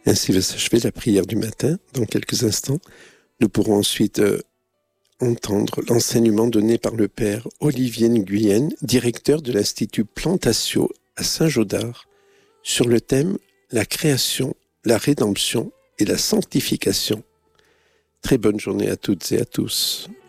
Ainsi va s'achever la prière du matin. Dans quelques instants, nous pourrons ensuite entendre l'enseignement donné par le père Olivier Nguyen, directeur de l'Institut Plantatio à Saint-Gaudard, sur le thème « La création, la rédemption et la sanctification ». Très bonne journée à toutes et à tous.